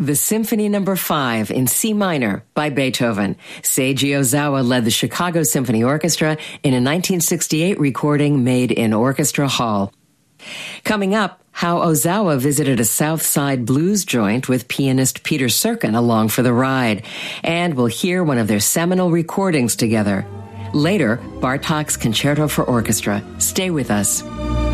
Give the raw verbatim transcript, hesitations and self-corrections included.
the Symphony Number Five in C minor by Beethoven. Seiji Ozawa led the Chicago Symphony Orchestra in a nineteen sixty-eight recording made in Orchestra Hall. Coming up, how Ozawa visited a South Side blues joint with pianist Peter Serkin along for the ride. And we'll hear one of their seminal recordings together. Later, Bartók's Concerto for Orchestra. Stay with us.